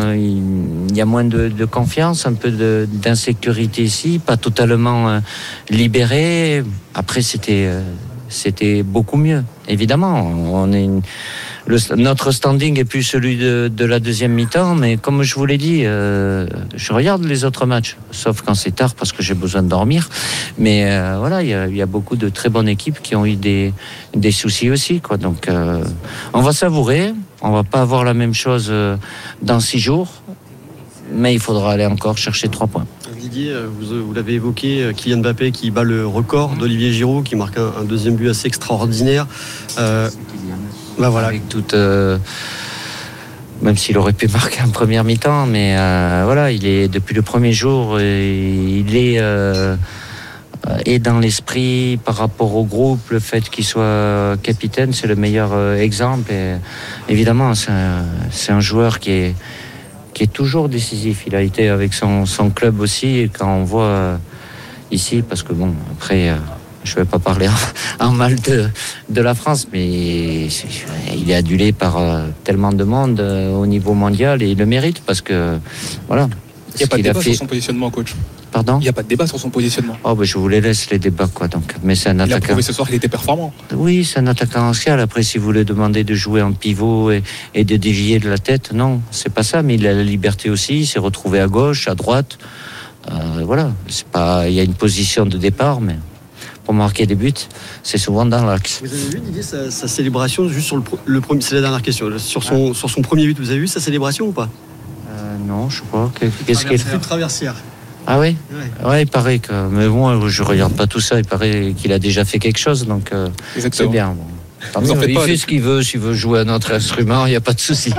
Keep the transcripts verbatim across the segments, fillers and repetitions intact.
euh, il y a moins de, de confiance, un peu de, d'insécurité ici, pas totalement euh, libéré. Après, c'était, euh, c'était beaucoup mieux, évidemment. On est une, le, notre standing est plus celui de, de la deuxième mi-temps, mais comme je vous l'ai dit, euh, je regarde les autres matchs, sauf quand c'est tard parce que j'ai besoin de dormir. Mais euh, voilà, il y a, il y a beaucoup de très bonnes équipes qui ont eu des, des soucis aussi, quoi. Donc, euh, on va savourer. On va pas avoir la même chose euh, dans six jours, mais il faudra aller encore chercher trois points. Didier, vous, vous l'avez évoqué, Kylian Mbappé qui bat le record d'Olivier Giroud, qui marque un, un deuxième but assez extraordinaire. Euh, bah voilà. Avec toute, euh, même s'il aurait pu marquer en première mi-temps, mais euh, voilà, il est depuis le premier jour, il est euh, et dans l'esprit par rapport au groupe, le fait qu'il soit capitaine, c'est le meilleur euh, exemple. Et évidemment, c'est un, c'est un joueur qui est qui est toujours décisif. Il a été avec son, son club aussi, et quand on voit euh, ici, parce que bon, après, euh, je ne vais pas parler en, en mal de, de la France, mais il est adulé par euh, tellement de monde euh, au niveau mondial, et il le mérite, parce que, voilà. Il n'y a pas de débat fait... sur son positionnement, coach. Pardon ? Il n'y a pas de débat sur son positionnement. Oh, ben je vous les laisse, les débats, quoi. Donc, mais c'est un il attaquant. a prouvé ce soir qu'il était performant. Oui, c'est un attaquant ancien. Après, si vous lui demandez de jouer en pivot et, et de dévier de la tête, non, c'est pas ça. Mais il a la liberté aussi. Il s'est retrouvé à gauche, à droite. Euh, voilà. C'est pas, il y a une position de départ, mais pour marquer des buts, c'est souvent dans l'axe. Vous avez vu, Didier, sa, sa célébration juste sur le, le premier. C'est la dernière question. Sur son, ah. sur son premier but, vous avez vu sa célébration ou pas ? euh, Non, je sais pas. Qu'est-ce qu'il fait ? Traversière. Ah oui, ouais. ouais, il paraît que. Mais bon, je regarde pas tout ça. Il paraît qu'il a déjà fait quelque chose, donc euh, c'est bien. Bon. Tant mieux, il pas, fait ce qu'il veut. S'il veut jouer un autre instrument, il n'y a pas de souci.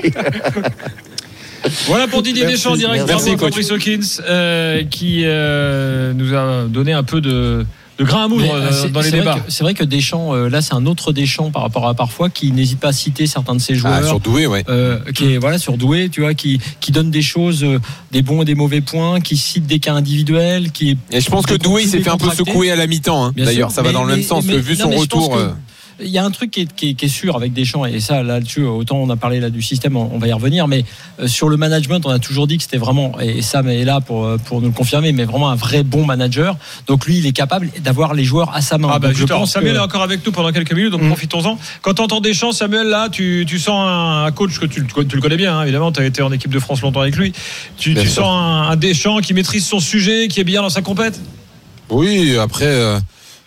Voilà pour Didier Deschamps, directeur de Fabrice Hawkins, euh, qui euh, nous a donné un peu de. de grain à moudre euh, dans les débats. Que, c'est vrai que Deschamps, euh, là, c'est un autre Deschamps par rapport à parfois qui n'hésite pas à citer certains de ses joueurs. Ah, sur Doué, ouais. Euh, qui est voilà sur Doué, tu vois, qui qui donne des choses, euh, des bons et des mauvais points, qui cite des cas individuels, qui. Et je pense que Doué, il s'est fait un peu secouer à la mi-temps. Hein. D'ailleurs, sûr. ça va mais, dans le même mais, sens. Mais, vu non, son retour. Il y a un truc qui est, qui est, qui est sûr avec Deschamps, et ça là-dessus, autant on a parlé là du système, on, on va y revenir, mais euh, sur le management, on a toujours dit que c'était vraiment, et Sam est là pour, pour nous le confirmer, mais vraiment un vrai bon manager. Donc lui, il est capable d'avoir les joueurs à sa main. Ah bah, donc, je pense Samuel que... est encore avec nous pendant quelques minutes, donc mmh. profitons-en. Quand tu entends Deschamps, Samuel, là, tu, tu sens un coach que tu, tu le connais bien, hein, évidemment, tu as été en équipe de France longtemps avec lui. Tu, tu sens un, un Deschamps qui maîtrise son sujet, qui est bien dans sa compète ? Oui, après... Euh...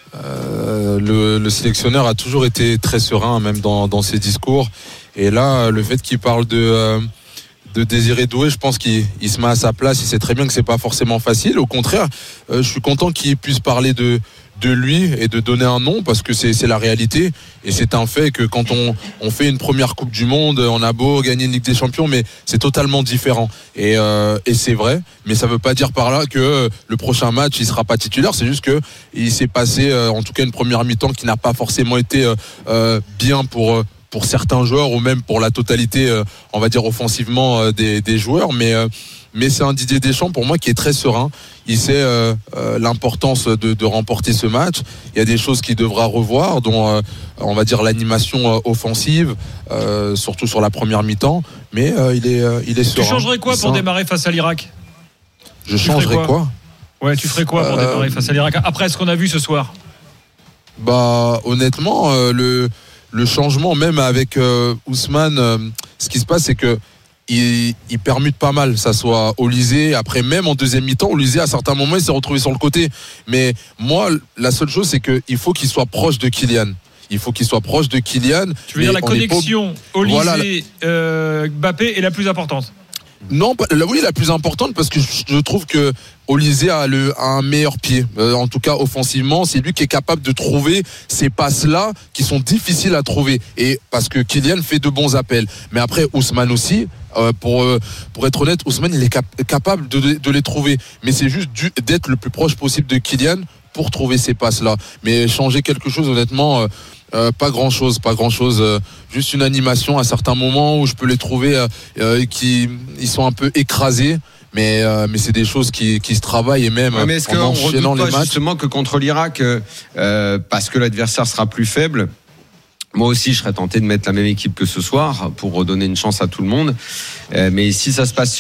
Euh, le, le sélectionneur a toujours été très serein, même dans, dans ses discours. Et là, le fait qu'il parle de, euh, de Désiré Doué, je pense qu'il il se met à sa place. Il sait très bien que c'est pas forcément facile. Au contraire, euh, je suis content qu'il puisse parler de, de lui et de donner un nom, parce que c'est, c'est la réalité. Et c'est un fait que quand on, on fait une première Coupe du Monde, on a beau gagner une Ligue des Champions, mais c'est totalement différent. Et, euh, et c'est vrai, mais ça veut pas dire par là que le prochain match, il sera pas titulaire. C'est juste que il s'est passé, euh, en tout cas, une première mi-temps qui n'a pas forcément été euh, euh, bien pour, pour certains joueurs, ou même pour la totalité, euh, on va dire, offensivement euh, des, des joueurs. Mais... Euh, Mais c'est un Didier Deschamps pour moi qui est très serein. Il sait euh, euh, l'importance de, de remporter ce match. Il y a des choses qu'il devra revoir, dont euh, on va dire l'animation euh, offensive, euh, surtout sur la première mi-temps. Mais euh, il est, euh, il est serein. Tu changerais quoi pour démarrer face à l'Irak ? Je tu changerais quoi, quoi Ouais, tu ferais quoi pour euh, démarrer face à l'Irak après ce qu'on a vu ce soir ? Bah, honnêtement, euh, le le changement, même avec euh, Ousmane, euh, ce qui se passe, c'est que Il, il permute pas mal, ça soit Olysée. Après, même en deuxième mi-temps, Olysée à certains moments il s'est retrouvé sur le côté. Mais moi, la seule chose, c'est qu'il faut qu'il soit proche de Kylian. Il faut qu'il soit proche de Kylian. Tu veux dire la connexion pas... Olysée, voilà. euh, Mbappé est la plus importante ? Non, oui, la plus importante, parce que je trouve que Olysée a, le, a un meilleur pied. Euh, en tout cas, offensivement, c'est lui qui est capable de trouver ces passes-là qui sont difficiles à trouver. Et parce que Kylian fait de bons appels. Mais après, Ousmane aussi. Euh, pour, euh, pour être honnête, Ousmane il est cap- capable de, de, de les trouver, mais c'est juste du, d'être le plus proche possible de Kylian pour trouver ces passes là. Mais changer quelque chose, honnêtement, euh, euh, pas grand chose, pas grand chose. Euh, juste une animation à certains moments où je peux les trouver euh, euh, qui ils sont un peu écrasés. Mais, euh, mais c'est des choses qui, qui se travaillent, et même ouais, mais est-ce en enchaînant les matchs. Justement que contre l'Irak, euh, parce que l'adversaire sera plus faible. Moi aussi, je serais tenté de mettre la même équipe que ce soir pour redonner une chance à tout le monde. Euh, mais si ça se passe